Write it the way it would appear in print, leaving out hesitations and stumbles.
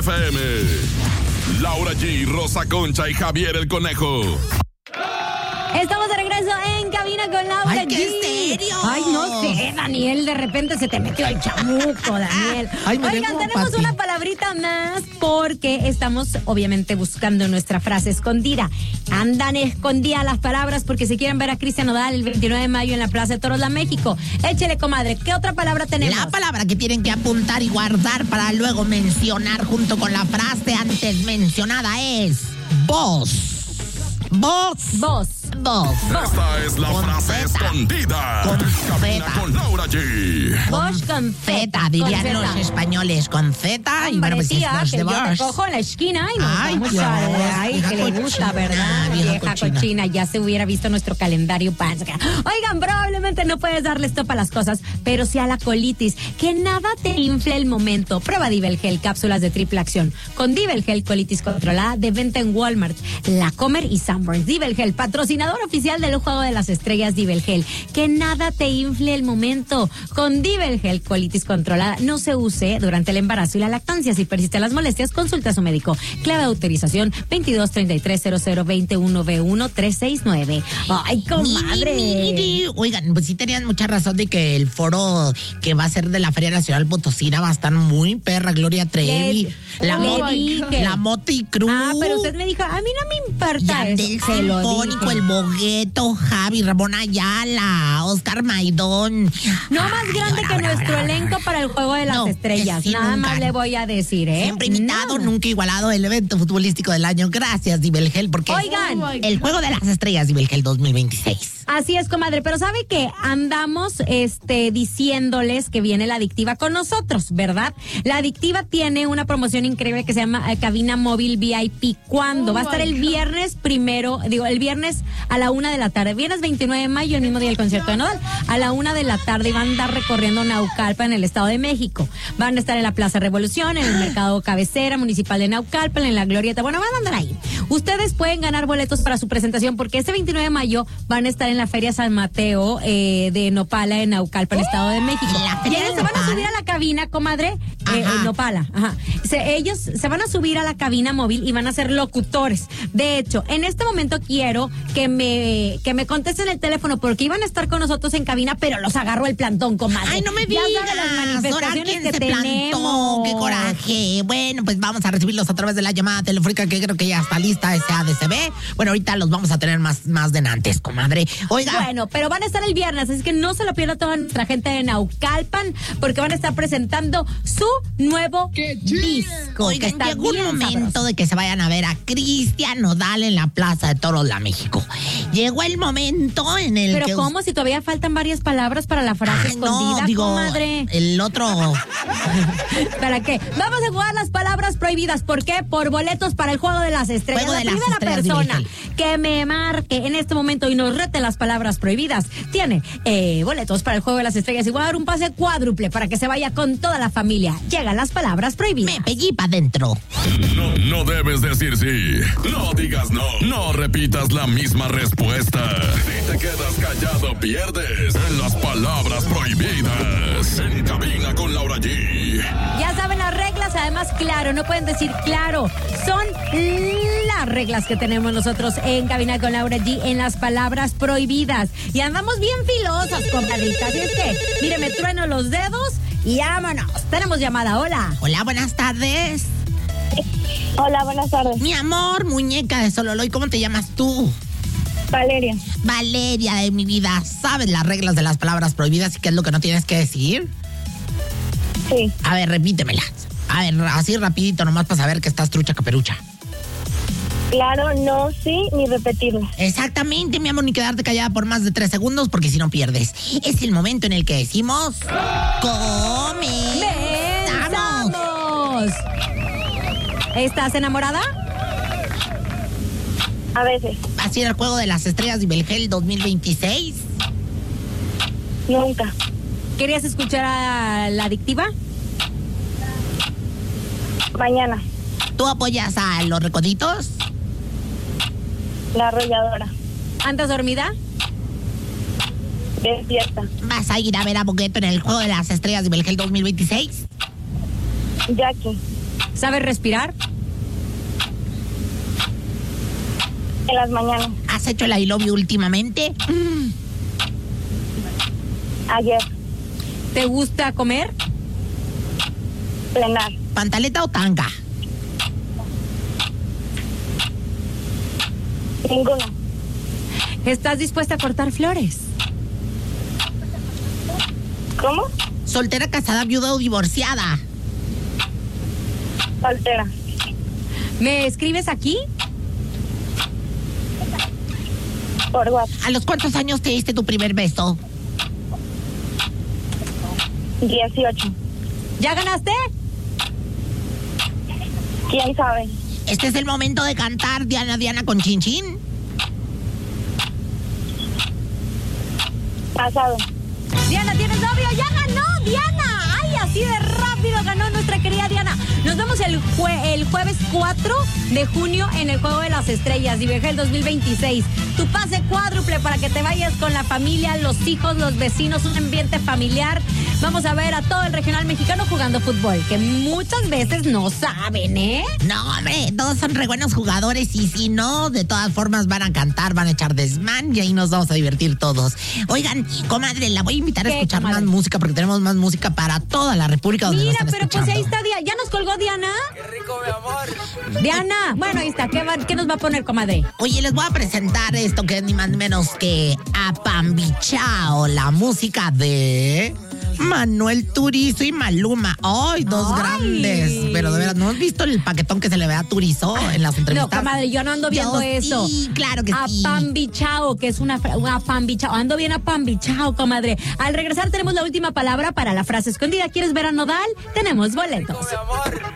FM. Laura G, Rosa Concha y Javier el Conejo. Estamos de regreso en Cabina con Laura G. ¡Ay, qué serio! Ay, no sé, Daniel, de repente se te metió el chamuco, Daniel. Oigan, tenemos una palabrita más porque estamos obviamente buscando nuestra frase escondida. Andan escondidas las palabras porque se quieren ver a Cristian Nodal el 29 de mayo en la Plaza de Toros La México. Échele, comadre, ¿qué otra palabra tenemos? La palabra que tienen que apuntar y guardar para luego mencionar junto con la frase antes mencionada es voz. Voz. Esta es la frase escondida. Con Cabina Z. con Laura G. Bosch con Z, dirían con los Z. españoles, con Z. Y bueno, pues es Tía, voz que de yo te voz. cojo en la esquina y nos Ay, vamos Dios, ay, vieja que le gusta, cochina, ¿verdad? vieja cochina. Ya se hubiera visto nuestro calendario panza. Oigan, probablemente no puedes darle stop a las cosas, pero sí a la colitis. Que nada te infle el momento. Prueba Divel Gel, cápsulas de triple acción. Con Divel Gel, colitis controlada, de venta en Walmart, La Comer y Sanborns. Divel Gel, patrocinador oficial del Juego de las Estrellas. Divel Gel. Que nada te infle el momento. Con Divel Gel, colitis controlada, no se use durante el embarazo y la lactancia. Si persisten las molestias, consulta a su médico. Clave de autorización 22330021B1369. Ay, comadre. Oigan, pues sí tenían mucha razón de que el foro que va a ser de la Feria Nacional Potosina va a estar muy perra. Gloria Trevi, la Moti Cruz. Ah, pero usted me dijo, a mí no me importa Yandel eso. Se lo Sinfónico, dije. el Bogueto, Javi, Ramón Ayala, Oscar Maidón. No más grande que nuestro elenco para el Juego de las Estrellas. sí, Nada nunca. más le voy a decir, ¿eh? Siempre invitado, No. nunca igualado el evento futbolístico del año. Gracias, Divel Gel, porque Oigan. el Juego de las Estrellas, Divel Gel 2026. Así es, comadre, pero ¿sabe qué? Andamos diciéndoles que viene la Adictiva con nosotros, ¿verdad? La Adictiva tiene una promoción increíble que se llama Cabina Móvil VIP. ¿Cuándo? Va a estar el viernes el viernes a la 1 de la tarde. Viernes 29 de mayo, el mismo día del concierto de Nodal. A la 1 de la tarde van a andar recorriendo Naucalpan en el Estado de México. Van a estar en la Plaza Revolución, en el Mercado Cabecera Municipal de Naucalpan, en la Glorieta. Bueno, van a andar ahí. Ustedes pueden ganar boletos para su presentación porque este 29 de mayo van a estar en la Feria San Mateo de Nopala en Naucalpan, Estado de México. Y ellos se van a subir a la cabina, comadre, en Nopala. Ajá. Ellos se van a subir a la cabina móvil y van a ser locutores. De hecho, en este momento quiero que me contesten el teléfono porque iban a estar con nosotros en cabina, pero los agarró el plantón, comadre. Ay, no me digas. Ya sabe las manifestaciones ¿Quién que se tenemos. plantó? ¡Qué coraje! Bueno, pues vamos a recibirlos a través de la llamada telefónica que creo que ya está lista, ese ADCB. Bueno, ahorita los vamos a tener más de antes, comadre. Oiga. Bueno, pero van a estar el viernes, así que no se lo pierda toda nuestra gente de Naucalpan, porque van a estar presentando su nuevo disco. Oigan, que está llegó un bien momento sabroso. de que se vayan a ver a Cristian Nodal en la Plaza de Toros La México. Llegó el momento en el Pero que... ¿cómo? Si todavía faltan varias palabras para la frase escondida, no, digo, comadre. el otro... ¿Para qué? Vamos a jugar las palabras prohibidas. ¿Por qué? Por boletos para el Juego de las Estrellas. Juego de la las primera Estrellas, persona Divel que me marque en este momento y nos rete las palabras prohibidas tiene boletos para el Juego de las Estrellas y voy a dar un pase cuádruple para que se vaya con toda la familia. Llegan las palabras prohibidas. Me pegué para adentro. No debes decir sí. No digas no. No repitas la misma respuesta. Si te quedas callado, pierdes en las palabras prohibidas. En Cabina con Laura G. Ya saben las reglas, además, claro, no pueden decir claro. Son las reglas que tenemos nosotros en Cabina con Laura G en las palabras prohibidas. Y andamos bien filosas, compadritas. Así es que, mire, me trueno los dedos y vámonos. Tenemos llamada, hola. Hola, buenas tardes. Hola, buenas tardes. Mi amor, muñeca de Sololoy, ¿cómo te llamas tú? Valeria. Valeria de mi vida, ¿sabes las reglas de las palabras prohibidas y qué es lo que no tienes que decir? Sí. A ver, repítemelas. A ver, así rapidito, nomás para saber que estás trucha caperucha. Claro, no, sí, ni repetirlo. Exactamente, mi amor, ni quedarte callada por más de 3 segundos porque si no pierdes. Es el momento en el que decimos... ¡Comenzamos! ¿Estás enamorada? A veces. ¿Así era el Juego de las Estrellas Divel Gel 2026? Nunca. ¿Querías escuchar a la adictiva? Mañana. ¿Tú apoyas a los recoditos? La arrolladora. ¿Andas dormida? Despierta. ¿Vas a ir a ver a Bogueto en el Juego de las Estrellas Divel Gel 2026? Jackie. ¿Sabes respirar? En las mañanas. ¿Has hecho el I love you últimamente? Ayer. ¿Te gusta comer? Plenar. ¿Pantaleta o tanga? Ninguno. ¿Estás dispuesta a cortar flores? ¿Cómo? ¿Soltera, casada, viuda o divorciada? Soltera. ¿Me escribes aquí? Por WhatsApp. ¿A los cuántos años te diste tu primer beso? 18. ¿Ya ganaste? ¿Quién sabe? Este es el momento de cantar Diana, Diana con Chin Chin. Pasado. Diana, ¿tienes novio? ¡Ya ganó, Diana! ¡Ay, así de rápido ganó nuestra querida Diana! Nos vemos el jueves 4 de junio en el Juego de las Estrellas, Divergel 2026. Tu pase cuádruple para que te vayas con la familia, los hijos, los vecinos, un ambiente familiar. Vamos a ver a todo el regional mexicano jugando fútbol, que muchas veces no saben, ¿eh? No, hombre, todos son re buenos jugadores y si no, de todas formas van a cantar, van a echar desmán y ahí nos vamos a divertir todos. Oigan, comadre, la voy a invitar a escuchar más música porque tenemos más música para toda la República donde Mira, nos están pero escuchando. pues ahí está Diana. ¿Ya nos colgó Diana? ¡Qué rico, mi amor! Diana, bueno, ahí está. ¿Qué nos va a poner, comadre? Oye, les voy a presentar esto que es ni más ni menos que Apambichao, la música de Manuel Turizo y Maluma. ¡Ay, dos grandes! Pero de veras, ¿no has visto el paquetón que se le ve a Turizo en las entrevistas? No, comadre, yo no ando viendo eso. Sí, claro que sí. Apambichao, que es una apambichao. Ando bien apambichao, comadre. Al regresar tenemos la última palabra para la frase escondida. ¿Quieres ver a Nodal? Tenemos boletos.